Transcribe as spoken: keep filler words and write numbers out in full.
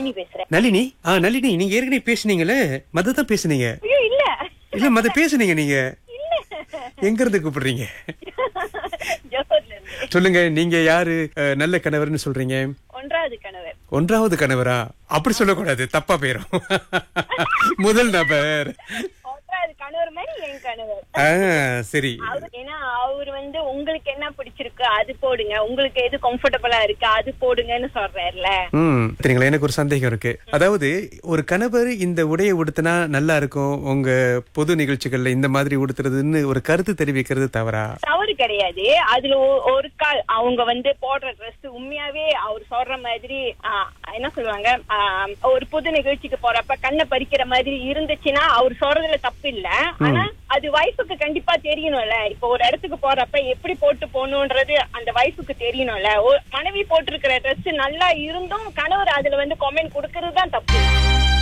நளினி பேசுறேன். நளினி ஆ நளினி நீங்க ஏற்கனவே பேசுனீங்களே மததான் பேசுனீங்க. ஐயோ இல்ல இல்ல மத பேசுனீங்க நீங்க. இல்ல எங்க இருந்து கூப்பிடுறீங்க? ஜோஹர்ல இருந்து. சொல்லுங்க நீங்க யாரு அஹ், நல்ல கணவர்னு சொல்றீங்க? ஒன்றாவது கணவர். ஒன்றாவது கணவரா? அப்படி சொல்லக்கூடாது, தப்பா போயிரும். முதல் நபர். ஒன்றாவது கணவர் மாதிரி என் கணவர். ஆ, சரி. அவரு- ஏன்னா அவர் வந்து உங்களுக்கு என்ன பிடிச்சிருக்கு அது போடுங்க, உங்களுக்கு எது கம்ஃபர்டபுளா இருக்கு அது போடுங்கன்னு சொல்றாருல. ம் சரிங்களா, எனக்கு ஒரு சந்தேகம் இருக்கு. அதாவது ஒரு கணவர் இந்த உடையை உடுத்தினா நல்லா இருக்கும் உங்க பொது நிகழ்ச்சிகள்ல இந்த மாதிரி உடுத்துறதுன்னு ஒரு கருத்து தெரிவிக்கிறது தவறா? தவறு கிடையாது. அதுல ஒ- ஒரு கால் அவங்க வந்து போடுற ட்ரெஸ் உண்மையாவே அவர் சொல்ற மாதிரி ஆ, என்ன சொல்லுவாங்க, ஆ, ஒரு புது நிகழ்ச்சிக்கு போறப்ப கண்ணை பறிக்கிற மாதிரி இருந்துச்சுன்னா அவர் சொல்றதுல தப்பு இல்ல. ஆனா அது வைஃபுக்கு கண்டிப்பா தெரியணும்ல. இப்ப ஒரு இடத்துக்கு போறப்ப எப்படி போட்டு போகணும்ன்றது அந்த வைஃபுக்கு தெரியணும்ல. ஒரு மனைவி போட்டிருக்கிற ட்ரெஸ் நல்லா இருந்தும் கணவர் அதுல வந்து கமெண்ட் கொடுக்கறது தான் தப்பு.